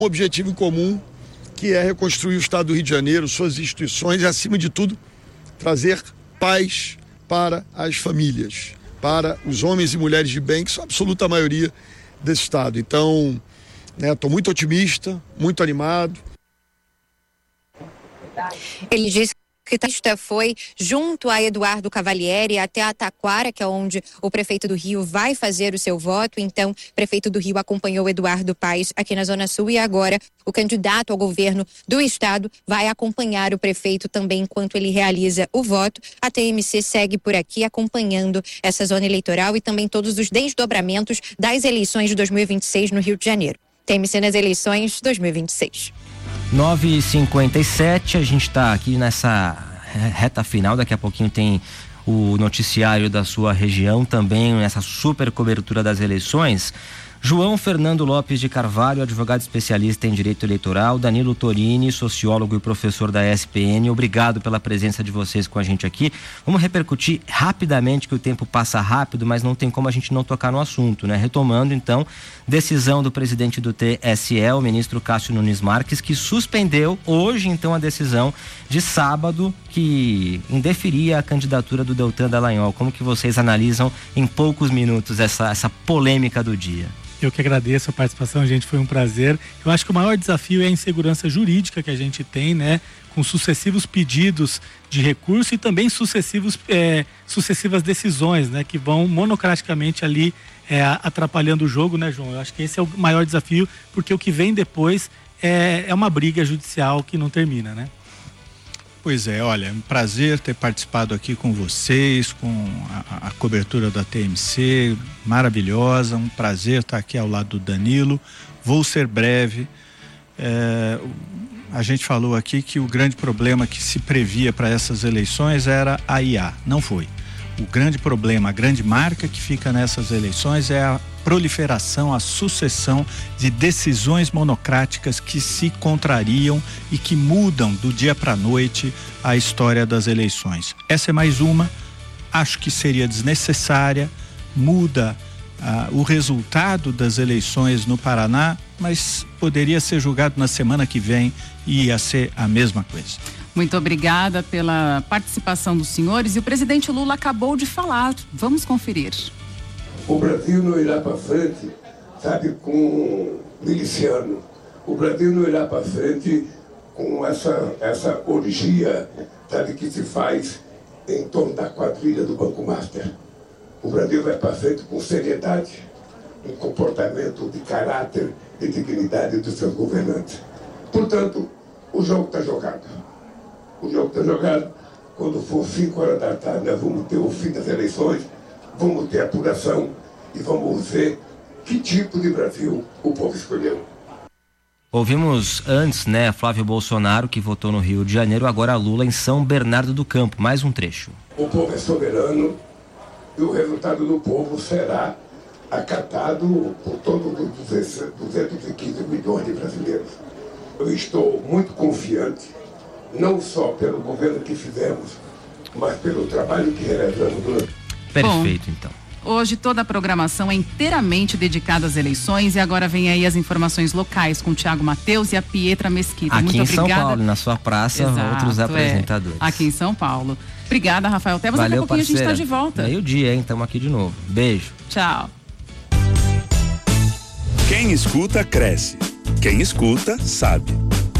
um objetivo em comum, que é reconstruir o Estado do Rio de Janeiro, suas instituições e, acima de tudo, trazer paz para as famílias, para os homens e mulheres de bem, que são a absoluta maioria desse Estado. Então, estou muito otimista, muito animado. Ele disse que a foi junto a Eduardo Cavalieri até a Taquara, que é onde o prefeito do Rio vai fazer o seu voto. Então, o prefeito do Rio acompanhou Eduardo Paes aqui na Zona Sul e agora o candidato ao governo do estado vai acompanhar o prefeito também enquanto ele realiza o voto. A TMC segue por aqui acompanhando essa zona eleitoral e também todos os desdobramentos das eleições de 2026 no Rio de Janeiro. TMC nas eleições 2026. 9h57, a gente está aqui nessa reta final, daqui a pouquinho tem o noticiário da sua região também, nessa super cobertura das eleições. João Fernando Lopes de Carvalho, advogado especialista em direito eleitoral, Danilo Torini, sociólogo e professor da ESPN, obrigado pela presença de vocês com a gente aqui. Vamos repercutir rapidamente, que o tempo passa rápido, mas não tem como a gente não tocar no assunto, né? Retomando então, decisão do presidente do TSE, o ministro Cássio Nunes Marques, que suspendeu hoje então a decisão de sábado que indeferia a candidatura do Deltan Dallagnol. Como que vocês analisam em poucos minutos essa polêmica do dia? Eu que agradeço a participação, gente, foi um prazer. Eu acho que o maior desafio é a insegurança jurídica que a gente tem, né? Com sucessivos pedidos de recurso e também sucessivas decisões, né? Que vão monocraticamente ali atrapalhando o jogo, né, João? Eu acho que esse é o maior desafio, porque o que vem depois é uma briga judicial que não termina, né? Pois é, olha, é um prazer ter participado aqui com vocês, com a cobertura da TMC, maravilhosa, um prazer estar aqui ao lado do Danilo. Vou ser breve. A gente falou aqui que o grande problema que se previa para essas eleições era a IA, não foi. O grande problema, a grande marca que fica nessas eleições é a proliferação, a sucessão de decisões monocráticas que se contrariam e que mudam do dia para a noite a história das eleições. Essa é mais uma, acho que seria desnecessária, muda o resultado das eleições no Paraná, mas poderia ser julgado na semana que vem e ia ser a mesma coisa. Muito obrigada pela participação dos senhores, e o presidente Lula acabou de falar. Vamos conferir. O Brasil não irá para frente, sabe, com miliciano. O Brasil não irá para frente com essa orgia, sabe, que se faz em torno da quadrilha do Banco Master. O Brasil vai para frente com seriedade, um comportamento de caráter e dignidade dos seus governantes. Portanto, o jogo está jogado. O jogo está jogado. Quando for 5 horas da tarde, nós vamos ter o fim das eleições, vamos ter apuração e vamos ver que tipo de Brasil o povo escolheu. Ouvimos antes, né, Flávio Bolsonaro, que votou no Rio de Janeiro, agora Lula em São Bernardo do Campo. Mais um trecho. O povo é soberano e o resultado do povo será acatado por todos os 215 milhões de brasileiros. Eu estou muito confiante, não só pelo governo que fizemos, mas pelo trabalho que realizamos durante... Perfeito, então. Hoje toda a programação é inteiramente dedicada às eleições, e agora vem aí as informações locais com o Thiago Mateus e a Pietra Mesquita. Aqui muito em obrigada. São Paulo, na sua praça, outros apresentadores. Aqui em São Paulo. Obrigada, Rafael Tebas. Daqui a pouquinho parceira. A gente está de volta. Meio-dia, hein? Estamos aqui de novo. Beijo. Tchau. Quem escuta, cresce. Quem escuta, sabe.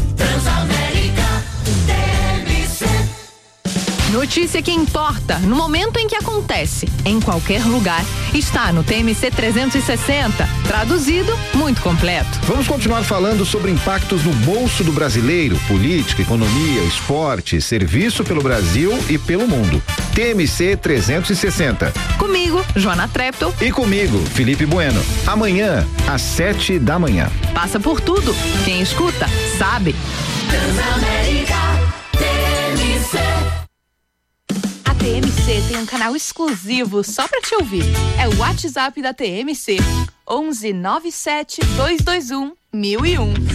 Notícia que importa, no momento em que acontece, em qualquer lugar, está no TMC 360. Traduzido, muito completo. Vamos continuar falando sobre impactos no bolso do brasileiro, política, economia, esporte, serviço pelo Brasil e pelo mundo. TMC 360. Comigo, Joana Treptow. E comigo, Felipe Bueno. Amanhã, às 7 da manhã. Passa por tudo. Quem escuta, sabe. Transamérica, TMC. A TMC tem um canal exclusivo só pra te ouvir. É o WhatsApp da TMC. 11 97 221 1001.